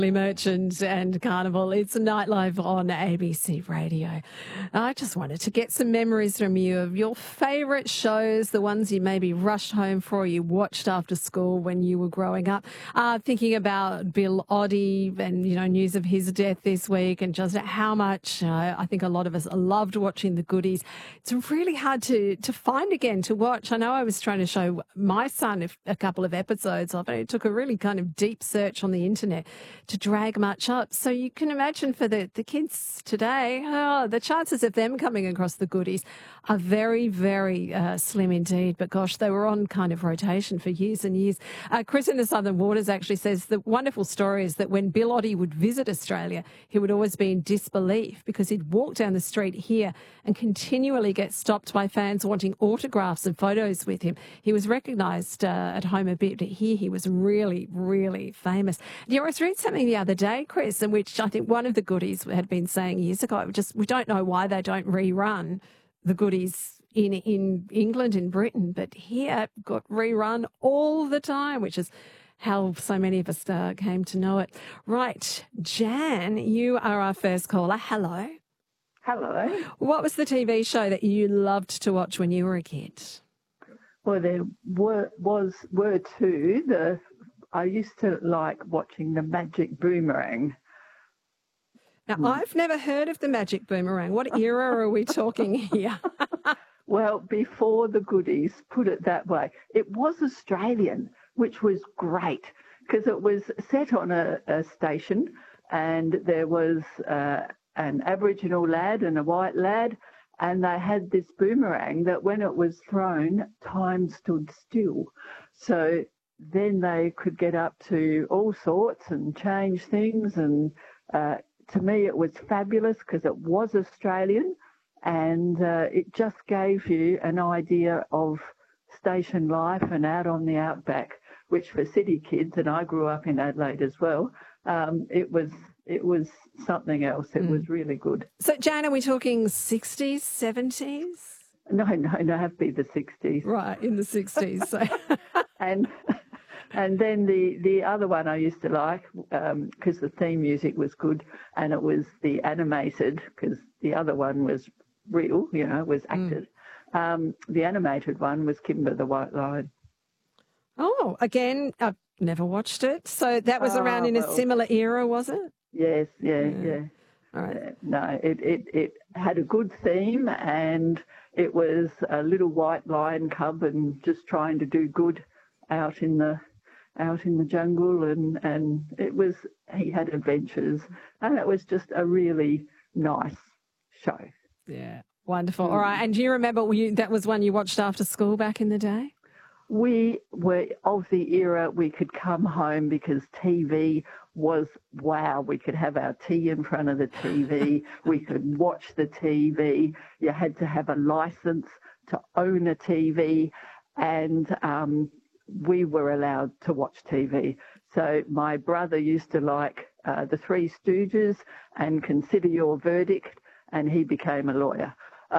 Merchant and Carnival. It's Nightlife on ABC Radio. I just wanted to get some memories from you of your favourite shows, the ones you maybe rushed home for, you watched after school when you were growing up. Thinking about Bill Oddie and, news of his death this week and just how much I think a lot of us loved watching The Goodies. It's really hard to find again to watch. I know I was trying to show my son a couple of episodes of it. It took a really kind of deep search on the internet to drag much up. So you can imagine for the kids today, the chances of them coming across The Goodies are very, very slim indeed. But gosh, they were on kind of rotation for years and years. Chris in the Southern Waters actually says the wonderful story is that when Bill Oddie would visit Australia, he would always be in disbelief because he'd walk down the street here and continually get stopped by fans wanting autographs and photos with him. He was recognised at home a bit, but here he was really, really famous. I was reading something the other day, Chris, in which I think one of the Goodies had been saying years ago, we don't know why they don't rerun The Goodies in England, in Britain, but here got rerun all the time, which is how so many of us came to know it. Right, Jan, you are our first caller. Hello. Hello. What was the TV show that you loved to watch when you were a kid? Well, there were two. I used to like watching The Magic Boomerang. Now, I've never heard of The Magic Boomerang. What era are we talking here? Well, before The Goodies, put it that way. It was Australian, which was great because it was set on a station and there was an Aboriginal lad and a white lad, and they had this boomerang that when it was thrown, time stood still. So then they could get up to all sorts and change things. And to me, it was fabulous because it was Australian and it just gave you an idea of station life and out on the outback, which for city kids, and I grew up in Adelaide as well, it was something else. It was really good. So, Jane, are we talking 60s, 70s? No, have to be the 60s. Right, in the 60s. So. And then the other one I used to like, because the theme music was good, and it was the animated, because the other one was real, was acted. The animated one was Kimber the White Lion. Oh, again, I've never watched it. So that was around in a similar era, was it? Yes, yeah. All right. No, it had a good theme, and it was a little white lion cub and just trying to do good out in the jungle, and he had adventures, and it was just a really nice show. Yeah, wonderful. All right, and do you remember that was one you watched after school back in the day? We were of the era we could come home because TV was wow. We could have our tea in front of the TV. We could watch the TV. You had to have a license to own a TV, and we were allowed to watch TV. So my brother used to like the Three Stooges and Consider Your Verdict, and he became a lawyer.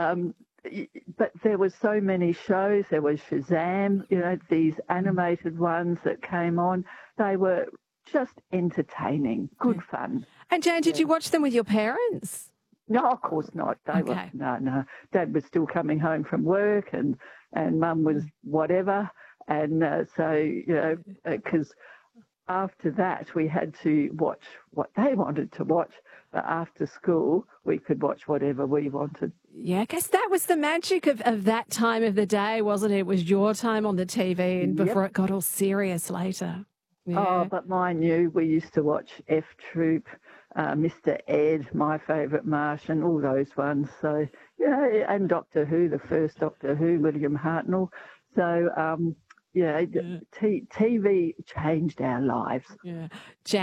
But there were so many shows. There was Shazam, these animated ones that came on. They were just entertaining, good fun. And Jan, did you watch them with your parents? No, of course not. They were no. Dad was still coming home from work, and Mum was whatever. And so, because after that we had to watch what they wanted to watch, but after school we could watch whatever we wanted. Yeah, I guess that was the magic of that time of the day, wasn't it? It was your time on the TV and before it got all serious later. Yeah. Oh, but mind you, we used to watch F Troop, Mr. Ed, My Favourite Martian, all those ones. So, and Doctor Who, the first Doctor Who, William Hartnell. So, TV changed our lives. Yeah.